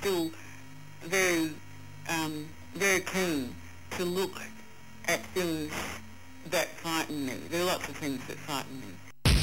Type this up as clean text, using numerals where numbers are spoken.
still very, very keen to look at things that frighten me. There are lots of things that frighten me.